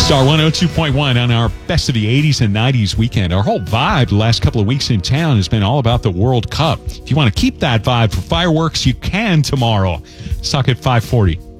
Star 102.1 on our Best of the 80s and 90s weekend. Our whole vibe the last couple of weeks in town has been all about the World Cup. If you want to keep that vibe for fireworks, you can tomorrow. Let's talk at 5:40.